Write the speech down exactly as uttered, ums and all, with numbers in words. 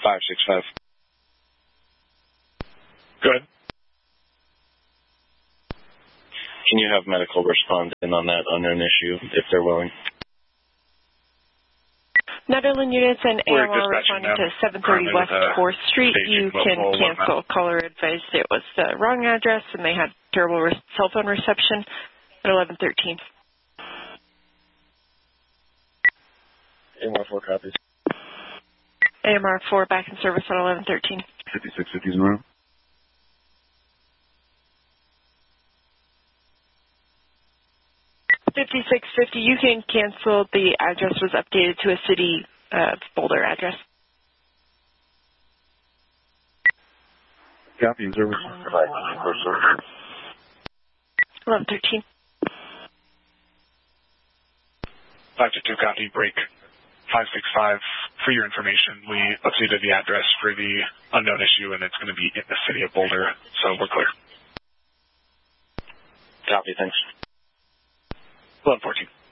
five six five. Good. Can you have medical respond in on that unknown issue if they're willing? Netherland units and A M R responding to seven thirty West fourth Street. You can cancel. Caller advised it was the wrong address and they had terrible re- cell phone reception at eleven thirteen. A M R four copies. A M R four back in service at eleven thirteen. fifty-six fifty is around. fifty-six fifty, you can cancel. The address was updated to a city uh, Boulder address. Copy, service. eleven thirteen. five two two, copy, break. five six five, for your information, we updated the address for the unknown issue, and it's going to be in the city of Boulder, so we're clear. Copy, thanks. eleven fourteen.